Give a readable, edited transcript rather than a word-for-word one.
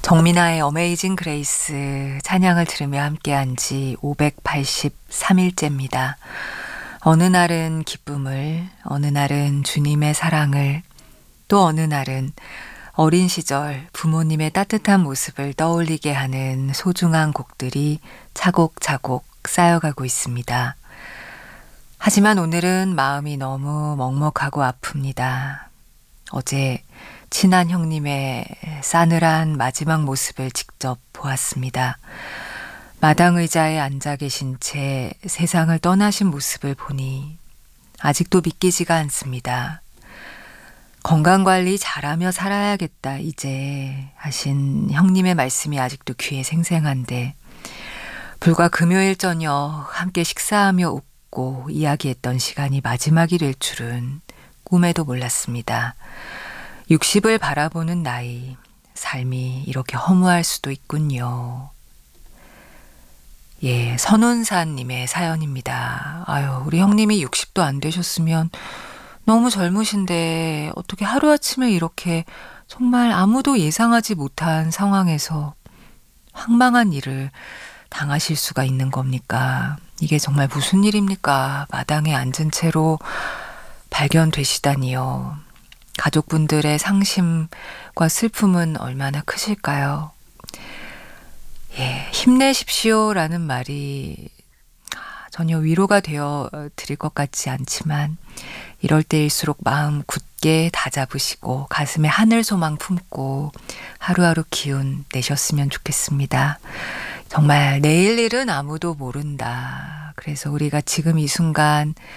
정민아의 어메이징 그레이스 찬양을 들으며 함께한 지 583일째입니다. 어느 날은 기쁨을, 어느 날은 주님의 사랑을, 또 어느 날은 어린 시절 부모님의 따뜻한 모습을 떠올리게 하는 소중한 곡들이 차곡차곡 쌓여가고 있습니다. 하지만 오늘은 마음이 너무 먹먹하고 아픕니다. 어제 친한 형님의 싸늘한 마지막 모습을 직접 보았습니다. 마당 의자에 앉아 계신 채 세상을 떠나신 모습을 보니 아직도 믿기지가 않습니다. 건강관리 잘하며 살아야겠다 이제 하신 형님의 말씀이 아직도 귀에 생생한데 불과 금요일 저녁 함께 식사하며 웃고 이야기했던 시간이 마지막이 될 줄은 꿈에도 몰랐습니다. 60을 바라보는 나이, 삶이 이렇게 허무할 수도 있군요. 예, 선운사님의 사연입니다. 아유, 우리 형님이 60도 안 되셨으면 너무 젊으신데 어떻게 하루아침에 이렇게 정말 아무도 예상하지 못한 상황에서 황망한 일을 당하실 수가 있는 겁니까? 이게 정말 무슨 일입니까? 마당에 앉은 채로 발견되시다니요. 가족분들의 상심과 슬픔은 얼마나 크실까요? 예, 힘내십시오라는 말이 전혀 위로가 되어 드릴 것 같지 않지만 이럴 때일수록 마음 굳게 다잡으시고 가슴에 하늘 소망 품고 하루하루 기운 내셨으면 좋겠습니다. 정말 내일 일은 아무도 모른다. 그래서 우리가 지금 이 순간